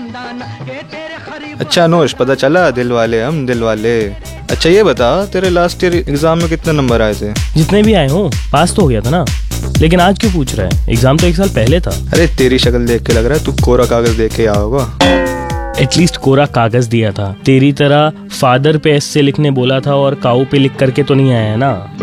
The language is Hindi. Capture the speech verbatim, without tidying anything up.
अच्छा नोश, पता चला दिल वाले हम दिल वाले। अच्छा ये बता, तेरे लास्ट ईयर एग्जाम में कितने नंबर आए थे? जितने भी आए हो पास तो हो गया था ना, लेकिन आज क्यों पूछ रहा है? एग्जाम तो एक साल पहले था। अरे तेरी शक्ल देख के लग रहा है तू कोरा कागज देख के आया होगा। एटलीस्ट कोरा कागज दिया था, तेरी तरह फादर पे एस से लिखने बोला था और काऊ पे लिख करके तो नहीं आया है ना।